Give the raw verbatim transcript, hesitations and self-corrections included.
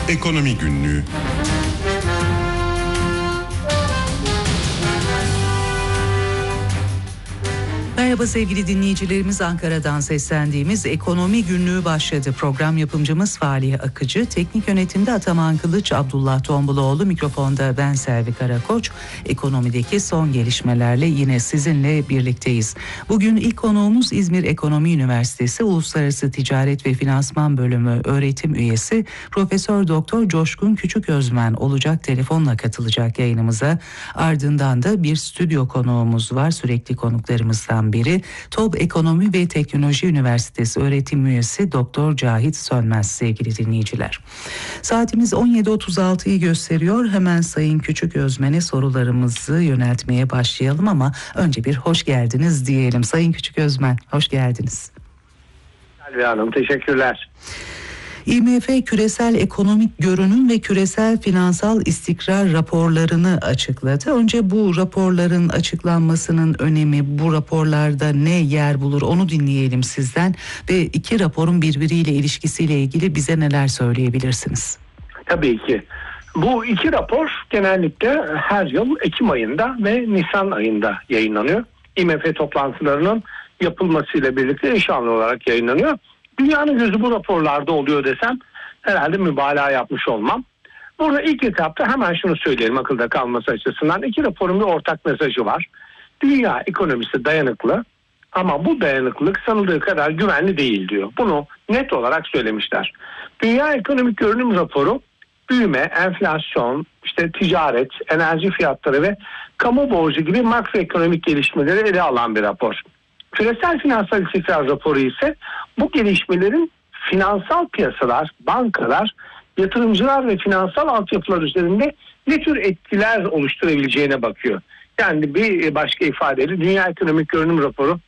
Ekonomi Günlüğü. Merhaba sevgili dinleyicilerimiz, Ankara'dan seslendiğimiz Ekonomi Günlüğü başladı. Program yapımcımız Faliye Akıcı, teknik yönetimde Ataman Kılıç, Abdullah Tombuloğlu, mikrofonda ben Selvi Karakoç. Ekonomideki son gelişmelerle yine sizinle birlikteyiz. Bugün ilk konuğumuz İzmir Ekonomi Üniversitesi Uluslararası Ticaret ve Finansman Bölümü öğretim üyesi Profesör Doktor Coşkun Küçüközmen olacak, telefonla katılacak yayınımıza. Ardından da bir stüdyo konuğumuz var, sürekli konuklarımızdan biri TOB Ekonomi ve Teknoloji Üniversitesi öğretim üyesi Doktor Cahit Sönmez sevgili dinleyiciler. Saatimiz on yedi otuz altıyı gösteriyor. Hemen Sayın Küçüközmen'e sorularımızı yöneltmeye başlayalım ama önce bir hoş geldiniz diyelim. Sayın Küçüközmen, hoş geldiniz. Selvi Hanım, teşekkürler. I M F küresel ekonomik görünüm ve küresel finansal istikrar raporlarını açıkladı. Önce bu raporların açıklanmasının önemi, bu raporlarda ne yer bulur onu dinleyelim sizden ve iki raporun birbiriyle ilişkisiyle ilgili bize neler söyleyebilirsiniz? Tabii ki. Bu iki rapor genellikle her yıl Ekim ayında ve Nisan ayında yayınlanıyor. I M F toplantılarının yapılmasıyla birlikte eş anlı olarak yayınlanıyor. Dünyanın gözü bu raporlarda oluyor desem herhalde mübalağa yapmış olmam. Burada ilk etapta hemen şunu söyleyelim akılda kalması açısından. İki raporun bir ortak mesajı var. Dünya ekonomisi dayanıklı ama bu dayanıklılık sanıldığı kadar güvenli değil diyor. Bunu net olarak söylemişler. Dünya Ekonomik Görünüm raporu büyüme, enflasyon, işte ticaret, enerji fiyatları ve kamu borcu gibi makroekonomik gelişmeleri ele alan bir rapor. Küresel finansal istikrar raporu ise bu gelişmelerin finansal piyasalar, bankalar, yatırımcılar ve finansal altyapılar üzerinde ne tür etkiler oluşturabileceğine bakıyor. Yani bir başka ifadeyle Dünya Ekonomik Görünüm raporu